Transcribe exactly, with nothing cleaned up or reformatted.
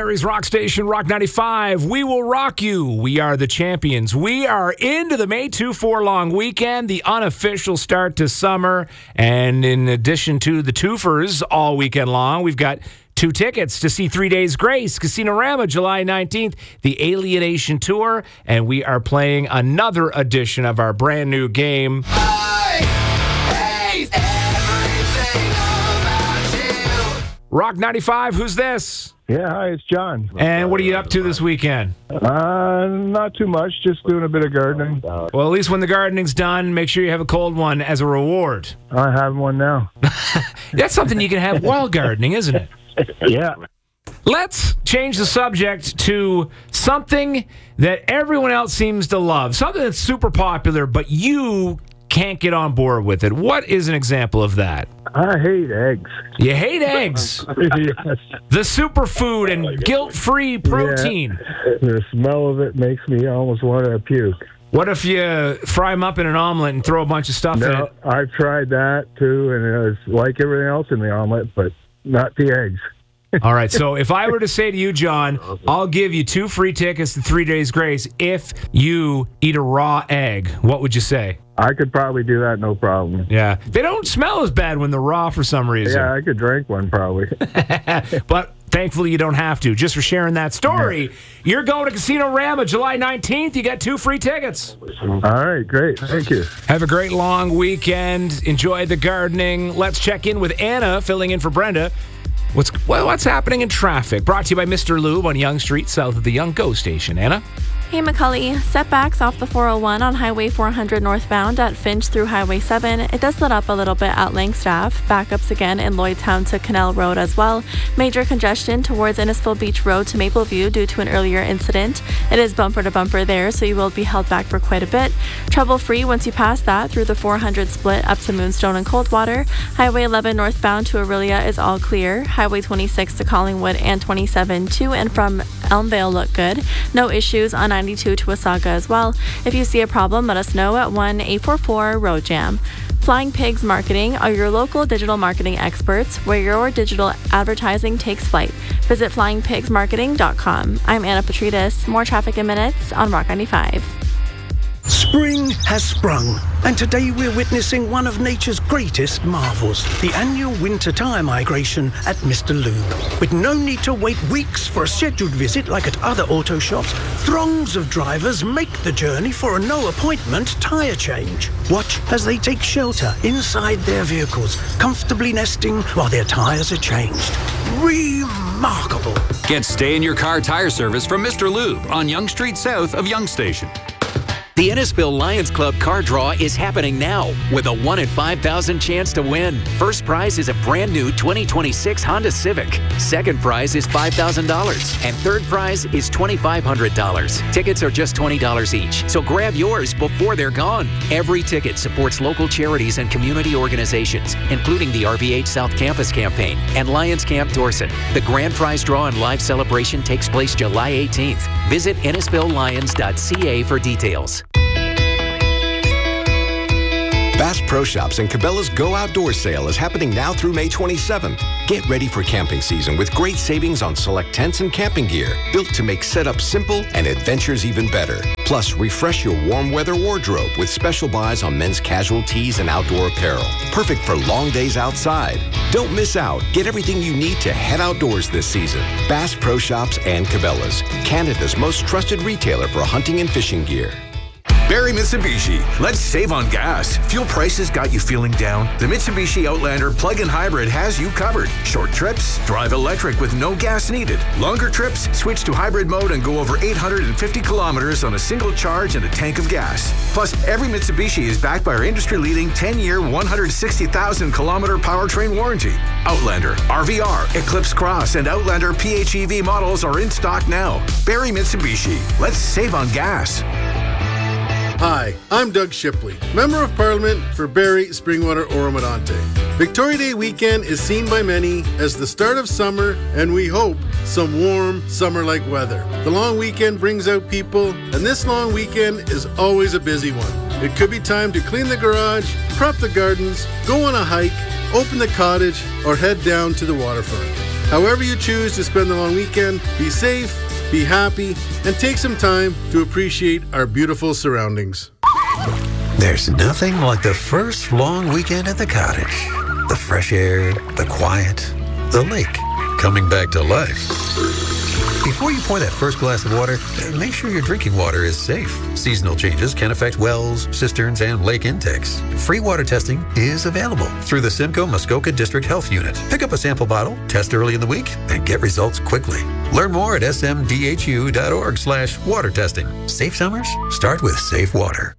Barrie's Rock Station, Rock ninety-five. We will rock you. We are the champions. We are into the May two four long weekend, the unofficial start to summer. And in addition to the twofers all weekend long, we've got two tickets to see Three Days Grace, Casino-Rama, July nineteenth, the Alienation Tour. And we are playing another edition of our brand new game. Rock ninety-five, who's this? Yeah, hi, it's John. And what are you up to this weekend? Uh, not too much, just doing a bit of gardening. Well, at least when the gardening's done, make sure you have a cold one as a reward. I have one now. That's something you can have while gardening, isn't it? Yeah. Let's change the subject to something that everyone else seems to love, something that's super popular, but you can't get on board with it. What is an example of that? I hate eggs. You hate eggs. Yes. The superfood and guilt-free protein. Yeah. The smell of it makes me almost want to puke. What if you fry them up in an omelet and throw a bunch of stuff in No, it? I've tried that too, and it was like everything else in the omelet, but not the eggs. All right, so if I were to say to you, John, I'll give you two free tickets to Three Days Grace if you eat a raw egg, what would you say? I could probably do that, no problem. Yeah. They don't smell as bad when they're raw for some reason. Yeah, I could drink one probably. But thankfully you don't have to. Just for sharing that story, you're going to Casino-Rama July nineteenth. You got two free tickets. All right, great. Thank you. Have a great long weekend. Enjoy the gardening. Let's check in with Anna, filling in for Brenda. What's well, what's happening in traffic? Brought to you by Mister Lube on Yonge Street, south of the Yonge Go Station. Anna? Hey, McCully. Setbacks off the four oh one on Highway four hundred northbound at Finch through Highway seven. It does let up a little bit at Langstaff. Backups again in Lloydtown to Canal Road as well. Major congestion towards Innisfil Beach Road to Mapleview due to an earlier incident. It is bumper to bumper there, so you will be held back for quite a bit. Trouble-free once you pass that through the four hundred split up to Moonstone and Coldwater. Highway eleven northbound to Aurelia is all clear. Highway twenty-six to Collingwood and twenty-seven to and from Elmvale look good. No issues on ninety-two to Wasaga as well. If you see a problem, let us know at one eight four four road jam. Flying Pigs Marketing are your local digital marketing experts where your digital advertising takes flight. Visit flying pigs marketing dot com. I'm Anna Petridis. More traffic in minutes on Rock ninety-five. Spring has sprung, and today we're witnessing one of nature's greatest marvels, the annual winter tire migration at Mister Lube. With no need to wait weeks for a scheduled visit like at other auto shops, throngs of drivers make the journey for a no-appointment tire change. Watch as they take shelter inside their vehicles, comfortably nesting while their tires are changed. Remarkable. Get stay-in-your-car tire service from Mister Lube on Yonge Street, south of Yonge Station. The Innisfil Lions Club car draw is happening now with a one in five thousand chance to win. First prize is a brand new twenty twenty-six Honda Civic. Second prize is five thousand dollars. And third prize is twenty-five hundred dollars. Tickets are just twenty dollars each, so grab yours before they're gone. Every ticket supports local charities and community organizations, including the R V H South Campus Campaign and Lions Camp Dorset. The grand prize draw and live celebration takes place July eighteenth. Visit innisfil lions dot c a for details. Bass Pro Shops and Cabela's Go Outdoors sale is happening now through May twenty-seventh. Get ready for camping season with great savings on select tents and camping gear, built to make setup simple and adventures even better. Plus, refresh your warm weather wardrobe with special buys on men's casual tees and outdoor apparel. Perfect for long days outside. Don't miss out. Get everything you need to head outdoors this season. Bass Pro Shops and Cabela's, Canada's most trusted retailer for hunting and fishing gear. Barrie Mitsubishi. Let's save on gas. Fuel prices got you feeling down? The Mitsubishi Outlander plug-in hybrid has you covered. Short trips, drive electric with no gas needed. Longer trips, switch to hybrid mode and go over eight hundred fifty kilometers on a single charge and a tank of gas. Plus, every Mitsubishi is backed by our industry-leading ten-year, one hundred sixty thousand kilometer powertrain warranty. Outlander, R V R, Eclipse Cross, and Outlander P H E V models are in stock now. Barrie Mitsubishi. Let's save on gas. Hi, I'm Doug Shipley, Member of Parliament for Barrie, Springwater, Oro-Medonte. Victoria Day weekend is seen by many as the start of summer, and we hope some warm, summer-like weather. The long weekend brings out people, and this long weekend is always a busy one. It could be time to clean the garage, prep the gardens, go on a hike, open the cottage, or head down to the waterfront. However you choose to spend the long weekend, be safe, be happy, and take some time to appreciate our beautiful surroundings. There's nothing like the first long weekend at the cottage. The fresh air, the quiet, the lake coming back to life. Before you pour that first glass of water, make sure your drinking water is safe. Seasonal changes can affect wells, cisterns, and lake intakes. Free water testing is available through the Simcoe Muskoka District Health Unit. Pick up a sample bottle, test early in the week, and get results quickly. Learn more at s m d h u dot org slash water testing. Safe summers start with safe water.